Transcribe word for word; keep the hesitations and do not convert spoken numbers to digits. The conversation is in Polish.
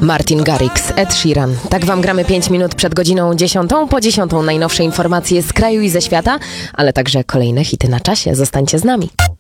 Martin Garrix, Ed Sheeran. Tak wam gramy pięć minut przed godziną dziesiątą. Po dziesiątą najnowsze informacje z kraju i ze świata, ale także kolejne hity na czasie. Zostańcie z nami.